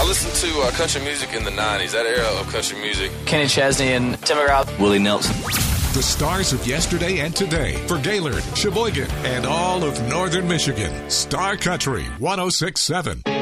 listened to country music in the 90s, that era of country music. Kenny Chesney and Tim McGraw. Willie Nelson. The stars of yesterday and today for Gaylord, Sheboygan, and all of northern Michigan. Star Country 106.7.